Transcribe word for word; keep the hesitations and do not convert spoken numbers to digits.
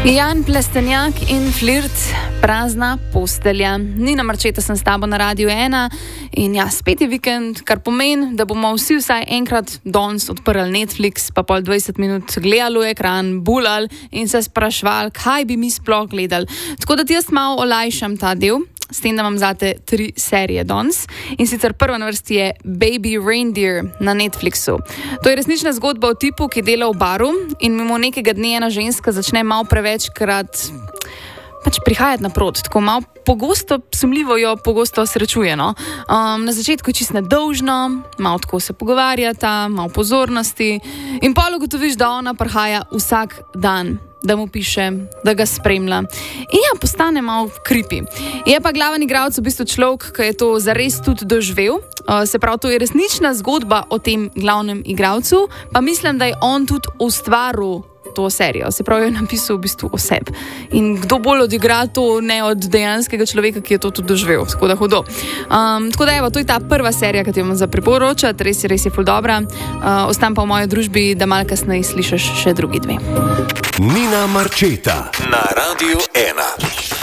Jan Plestenjak in Flirt, prazna postelja. Nina Marčeta sem s tabo na Radiu ena in ja, spet je vikend, kar pomeni, da bomo vsi vsaj enkrat danes odprli Netflix, pa pol dvajset minut gledali v ekran, bulali in se sprašvali, kaj bi mi sploh gledali. Tako da ti jaz malo olajšam ta del, s tem, da vam zate tri serije danes. In sicer prva na vrsti je Baby Reindeer na Netflixu. To je resnična zgodba o tipu, ki dela v baru in mimo nekega dne ena ženska začne malo prevečkrat pač prihajati naprot, tako malo pogosto, sumljivo jo pogosto srečuje. No? Um, na začetku je čist nedolžno, malo tako se pogovarjata, malo pozornosti in pol ugotoviš, da ona prihaja vsak dan, da mu piše, da ga spremlja. In ja, postane malo creepy. Je pa glaven igralec v bistvu človek, ki je to zares tudi doživel. Uh, se pravi, to je resnična zgodba o tem glavnem igralcu, pa mislim, da je on tudi ustvaril to serijo. Se pravi, je napisal v bistvu o sebi. In kdo bolj odigra to, ne od dejanskega človeka, ki je to tudi doživel. Tako da hudo. Um, tako da evo, to je ta prva serija, ki ti vam za priporočati. Res je, res je ful dobra. Uh, ostam pa v moji družbi, da malo kasneje slišiš še drugi dve. Nina Marčeta na Radiu ena.